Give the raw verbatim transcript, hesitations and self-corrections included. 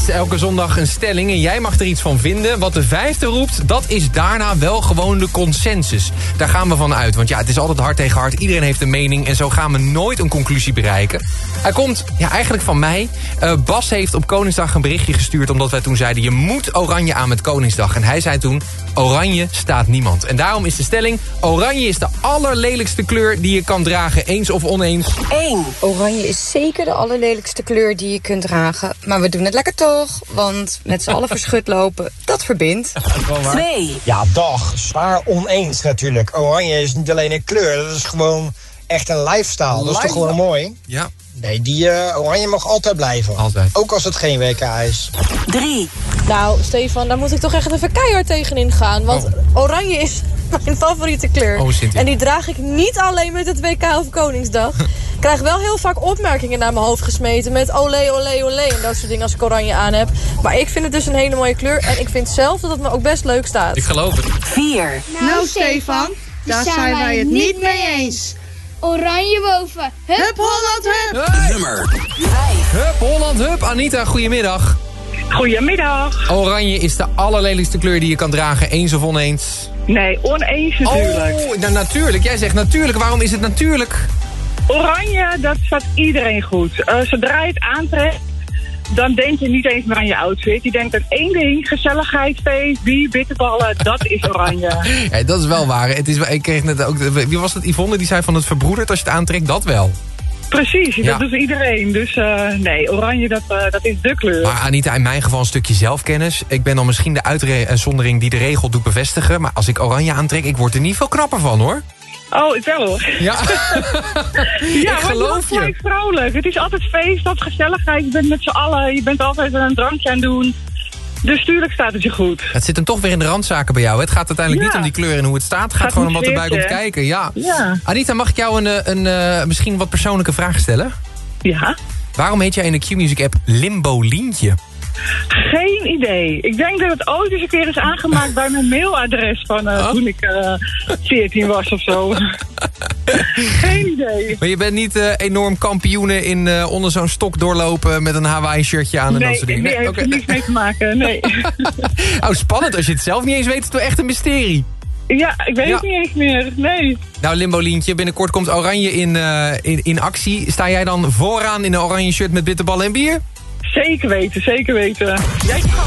is elke zondag een stelling en jij mag er iets van vinden. Wat de vijfde roept, dat is daarna wel gewoon de consensus. Daar gaan we van uit, want ja, het is altijd hard tegen hard. Iedereen heeft een mening en zo gaan we nooit een conclusie bereiken. Hij komt ja, eigenlijk van mij. Uh, Bas heeft op Koningsdag een berichtje gestuurd, omdat wij toen zeiden, je moet oranje aan met Koningsdag. En hij zei toen, oranje staat niemand. En daarom is de stelling, oranje is de allerlelijkste kleur die je kan dragen, eens of oneens. één. Oranje is zeker de allerlelijkste kleur die je kunt dragen. Maar we doen het lekker toch, want met z'n allen verschut lopen, dat verbindt. twee. Ja, dag. Zwaar oneens natuurlijk. Oranje is niet alleen een kleur, dat is gewoon echt een lifestyle. Dat is toch gewoon mooi? Ja. Nee, die uh, oranje mag altijd blijven. Altijd. Ook als het geen W K is. drie. Nou, Stefan, daar moet ik toch echt even keihard tegenin gaan. Want Oh. oranje is mijn favoriete kleur. Oh, Cynthia. En die draag ik niet alleen met het W K of Koningsdag. Ik krijg wel heel vaak opmerkingen naar mijn hoofd gesmeten met olé, olé, olé en dat soort dingen als ik oranje aan heb. Maar ik vind het dus een hele mooie kleur en ik vind zelf dat het me ook best leuk staat. Ik geloof het. vier. Nou, Stefan, daar zijn wij het niet mee eens. Oranje boven. Hup Holland, hup! Hey. Nummer vijf. Hup, Holland, hup. Anita, goedemiddag. Goedemiddag. Oranje is de allerlelijkste kleur die je kan dragen, eens of oneens. Nee, oneens natuurlijk. Oh, nou natuurlijk. Jij zegt natuurlijk. Waarom is het natuurlijk? Oranje, dat staat iedereen goed. Uh, zodra je het aantrekt, dan denk je niet eens meer aan je outfit. Je denkt aan één ding, gezelligheid, feest, bier, bitterballen, dat is oranje. Ja, dat is wel waar. Het is, ik kreeg net ook, wie was het? Yvonne, die zei van het verbroedert als je het aantrekt, dat wel. Precies, Ja. dat doet iedereen. Dus uh, nee, oranje, dat, uh, dat is de kleur. Maar Anita, in mijn geval een stukje zelfkennis. Ik ben dan misschien de uitzondering die de regel doet bevestigen. Maar als ik oranje aantrek, ik word er niet veel knapper van, hoor. Oh, ik wel hoor. Ja, Ja, ik geloof je. Het is vrolijk. Het is altijd feest, altijd gezelligheid. Je bent met z'n allen, je bent altijd een drankje aan het doen. Dus tuurlijk staat het je goed. Het zit hem toch weer in de randzaken bij jou. Hè? Het gaat uiteindelijk Ja. niet om die kleur en hoe het staat. Het gaat, Gaat gewoon om om wat erbij sfeertje, komt hè? kijken. Ja. Ja. Anita, mag ik jou een, een, een misschien wat persoonlijke vraag stellen? Ja. Waarom heet jij in de Q-Music app Limbolientje? Geen idee. Ik denk dat het ooit eens een keer is aangemaakt bij mijn mailadres van uh, Oh. toen ik uh, veertien was of zo. Geen idee. Maar je bent niet uh, enorm kampioenen in uh, onder zo'n stok doorlopen met een Hawaii-shirtje aan en dat Nee, soort dingen. die heeft Oké. er niks mee te maken, nee. Oh, spannend. Als je het zelf niet eens weet, is het toch echt een mysterie. Ja, ik weet Ja. het niet eens meer, nee. Nou, Limbolientje, binnenkort komt Oranje in, uh, in, in actie. Sta jij dan vooraan in een oranje shirt met bitterballen en bier? Zeker weten, zeker weten. Jij